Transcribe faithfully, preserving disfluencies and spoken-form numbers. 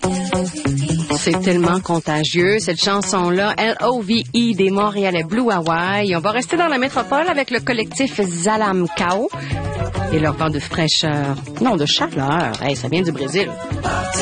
C'est tellement contagieux, cette chanson-là. L O V E des Montréalais Blue Hawaii. On va rester dans la métropole avec le collectif Zalamcao et leur vent de fraîcheur. Non, de chaleur. Hey, ça vient du Brésil.